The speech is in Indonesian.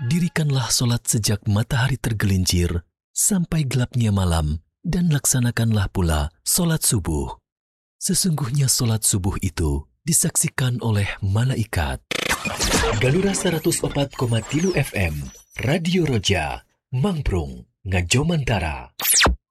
Dirikanlah solat sejak matahari tergelincir sampai gelapnya malam dan laksanakanlah pula solat subuh. Sesungguhnya solat subuh itu disaksikan oleh malaikat. Galura 104,3 FM, Radio Roja, Mangprung, Ngajomantara.